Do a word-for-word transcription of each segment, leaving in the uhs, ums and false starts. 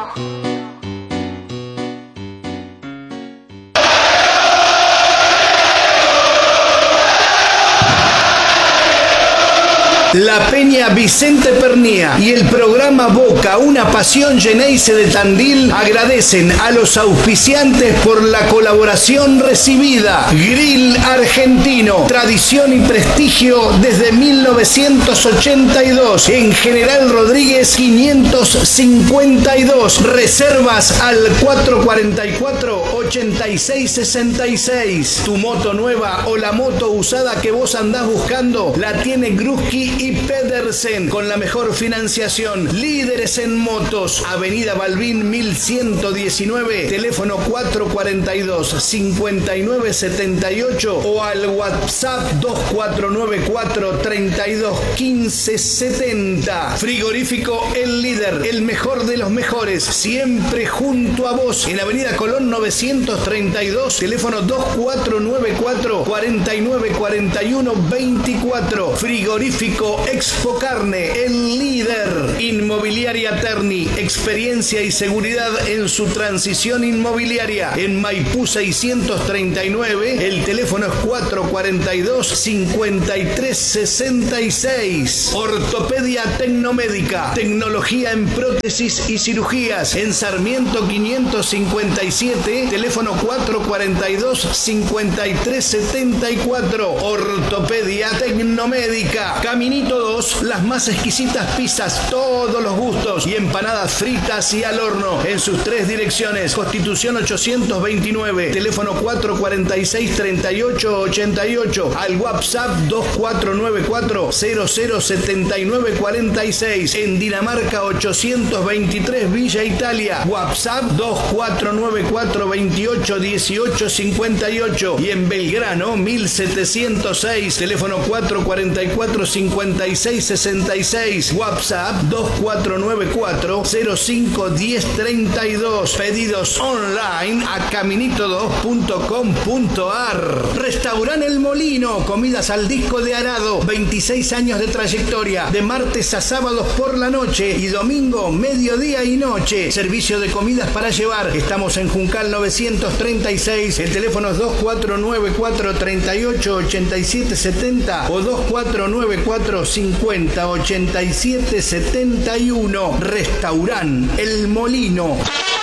La Peña Vicente Pernía y el programa Boca, una pasión Geneise de Tandil agradecen a los auspiciantes por la colaboración recibida. Grill Argentino, tradición y prestigio desde mil novecientos ochenta y dos. En General Rodríguez quinientos cincuenta y dos. Reservas al cuatro cuatro cuatro, ocho seis seis seis. Tu moto nueva o la moto usada que vos andás buscando la tiene Gruski y Pedersen con la mejor financiación. Líderes en motos. Avenida Balbín mil ciento diecinueve, teléfono cuatro cuatro dos, cinco nueve siete ocho o al WhatsApp dos cuatro nueve cuatro, treinta y dos, quince setenta. Frigorífico El Líder, el mejor de los mejores, siempre junto a vos. En Avenida Colón novecientos treinta y dos, teléfono dos cuatro nueve cuatro, cuarenta y nueve cuarenta y uno veinticuatro. Frigorífico Expo Carne, El Líder. Inmobiliaria Terni, experiencia y seguridad en su transición inmobiliaria. En Maipú seiscientos treinta y nueve, el teléfono es cuatro cuatro dos, cincuenta y tres sesenta y seis. Ortopedia Tecnomédica, tecnología en prótesis y cirugías. En Sarmiento quinientos cincuenta y siete, teléfono cuatro cuatro dos, cincuenta y tres setenta y cuatro. Ortopedia Tecnomédica. Caminito dos, las más exquisitas pizzas, todos los gustos y empanadas fritas y al horno en sus tres direcciones. Constitución ochocientos veintinueve, teléfono cuatro cuatro seis, treinta y ocho ochenta y ocho. Al WhatsApp dos cuatro nueve cuatro, cero cero setenta y nueve cuarenta y seis. En Dinamarca ochocientos veintitrés, Villa Italia. WhatsApp dos cuatro nueve cuatro, veintiocho dieciocho cincuenta y ocho. Y en Belgrano mil setecientos seis, teléfono cuatro cuatro cuatro, cincuenta y seis sesenta y seis. WhatsApp dos cuatro nueve cuatro, cero cinco diez treinta y dos. Pedidos online a caminito dos punto com punto ar. Restaurante El Molino, comidas al disco de Arado, veintiséis años de trayectoria, de martes a sábados por la noche y domingo mediodía y noche. Servicio de comidas para llevar. Estamos en Juncal novecientos treinta y seis. El teléfono es dos cuatro nueve cuatro, treinta y ocho ochenta y siete setenta o dos cuatro nueve cuatro, cincuenta ochenta y siete setenta y uno. Restaurante El Molino.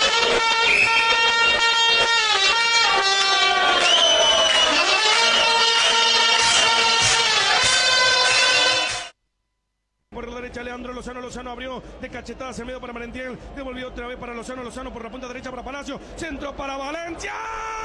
Por la derecha Leandro Lozano, Lozano abrió de cachetadas en medio para Merentiel, devolvió otra vez para Lozano, Lozano por la punta derecha para Palacio, centro para Valencia.